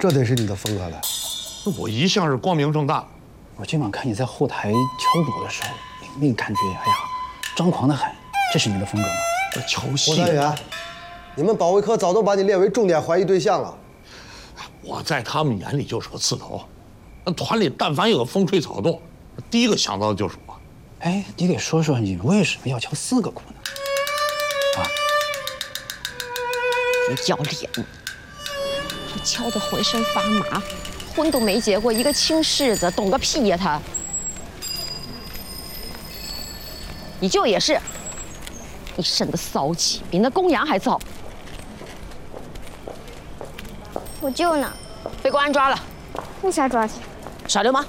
这得是你的风格了。 我一向是光明正大。 我今晚看你在后台敲鼓的时候，那感觉，哎呀，张狂得很。这是你的风格吗？ 敲戏。 郭三元，你们保卫科早都把你列为重点怀疑对象了。 我在他们眼里就是个刺头，那团里但凡有个风吹草动，第一个想到的就是我。 哎，你给说说你为什么要敲4个鼓呢？啊， 真要脸！他敲得浑身发麻，婚都没结过，一个亲世子，懂个屁呀他！你舅也是，一身的骚气，比那公羊还骚。 我舅呢？ 被公安抓了。 为啥抓他？ 耍流氓！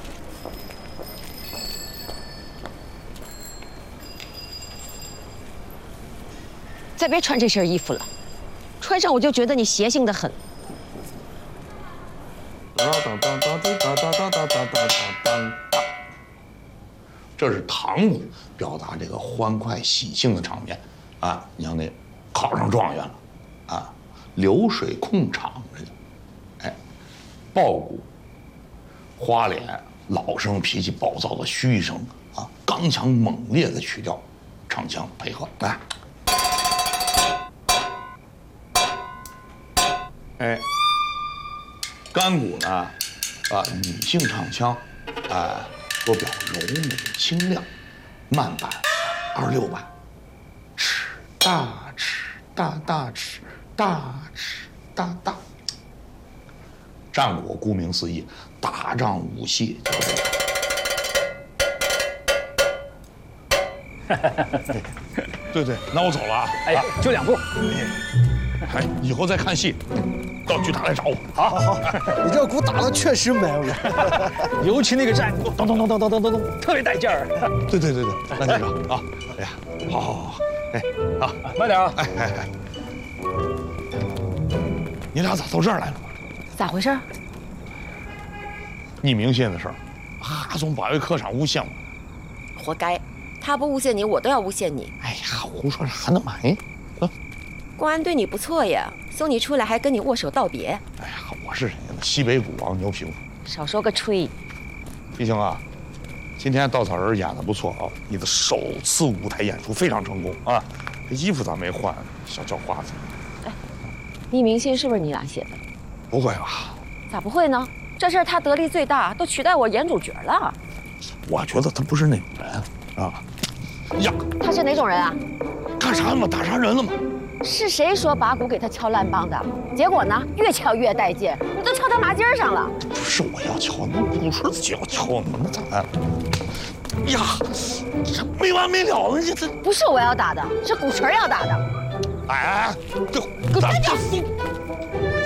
再别穿这身衣服了，穿上我就觉得你邪性的很。 这是堂鼓，表达这个欢快喜庆的场面啊！你像那考上状元了啊，流水控场这个，哎，爆鼓，花脸老生脾气暴躁的虚声啊，刚强猛烈的曲调，唱腔配合来。哎，干鼓呢，啊，女性唱腔，啊，多表柔美清亮，慢板26板，尺大尺大大尺大尺大大。战果顾名思义，打仗武戏叫这个。对对，那我走了啊！ 哎呀，就2步。 哎，以后再看戏，到剧场来找我。 好，你这鼓打的确实美了， 尤其那个战鼓，咚咚咚咚咚咚咚咚，特别带劲儿。 对，那就这啊！哎呀，好，哎，好， 慢点啊！ 哎，你俩咋到这儿来了？ 咋回事？ 匿名信的事儿，哈总保卫科长诬陷我。 活该，他不诬陷你，我都要诬陷你。 哎呀，胡说啥呢嘛？哎， 公安对你不错呀，送你出来还跟你握手道别。 哎呀，我是谁呢？西北鼓王牛平。 少说个吹。 毕星啊，今天稻草人演的不错啊，你的首次舞台演出非常成功啊。这衣服咋没换？小叫花子。 哎，匿名信是不是你俩写的？ 不会吧？ 咋不会呢？这事儿他得力最大，都取代我演主角了。 我觉得他不是那种人啊。呀， 他是哪种人啊？ 干啥嘛？打伤人了吗？ 是谁说把鼓给他敲烂梆的？结果呢，越敲越带劲，你都敲他麻筋上了。 不是我要敲，那鼓槌自己要敲呢，那咋办？呀，这没完没了了，你这不是我要打的，是鼓槌要打的。 哎，这给我站住！